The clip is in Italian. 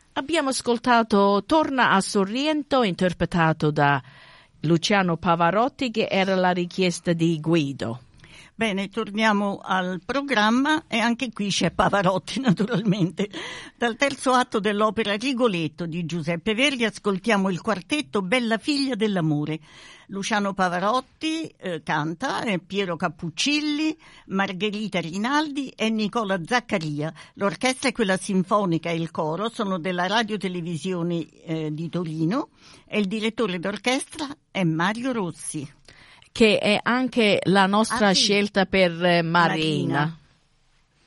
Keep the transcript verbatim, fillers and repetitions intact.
Abbiamo ascoltato Torna a Sorrento, interpretato da Luciano Pavarotti, che era la richiesta di Guido. Bene, torniamo al programma e anche qui c'è Pavarotti naturalmente. Dal terzo atto dell'opera Rigoletto di Giuseppe Verdi ascoltiamo il quartetto Bella figlia dell'amore. Luciano Pavarotti eh, canta, eh, Piero Cappuccilli, Margherita Rinaldi e Nicola Zaccaria. L'orchestra è quella sinfonica e il coro sono della Radiotelevisione eh, di Torino e il direttore d'orchestra è Mario Rossi, che è anche la nostra ah, sì. scelta per Marina. Marina.